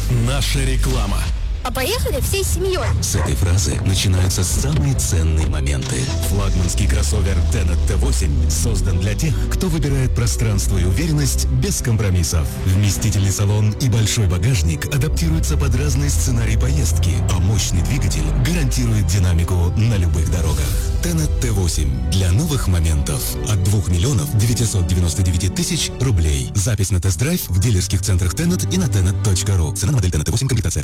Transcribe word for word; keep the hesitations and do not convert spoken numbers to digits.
Наша реклама. А поехали всей семьей. С этой фразы начинаются самые ценные моменты. Флагманский кроссовер Tenet Т восемь создан для тех, кто выбирает пространство и уверенность без компромиссов. Вместительный салон и большой багажник адаптируются под разные сценарии поездки, а мощный двигатель гарантирует динамику на любых дорогах. Tenet Т восемь для новых моментов от двух миллионов девятьсот девяносто девять тысяч рублей. Запись на тест-драйв в дилерских центрах Tenet и на tenet точка ру. Цена на модель Tenet Т восемь, комплектация